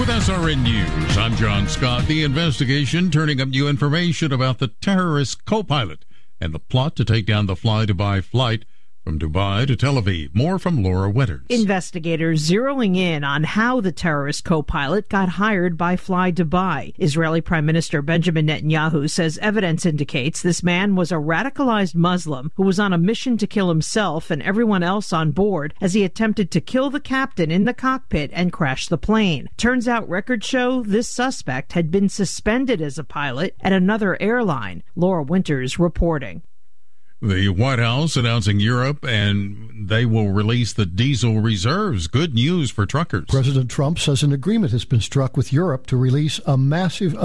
With SRN News, I'm John Scott. The investigation turning up new information about the terrorist co-pilot and the plot to take down the fly-Dubai flight from Dubai to Tel Aviv. More from Laura Wetters. Investigators zeroing in on how the terrorist co-pilot got hired by Fly Dubai. Israeli Prime Minister Benjamin Netanyahu says evidence indicates this man was a radicalized Muslim who was on a mission to kill himself and everyone else on board as he attempted to kill the captain in the cockpit and crash the plane. Turns out records show this suspect had been suspended as a pilot at another airline. Laura Winters reporting. The White House announcing Europe and they will release the diesel reserves. Good news for truckers. President Trump says an agreement has been struck with Europe to release a massive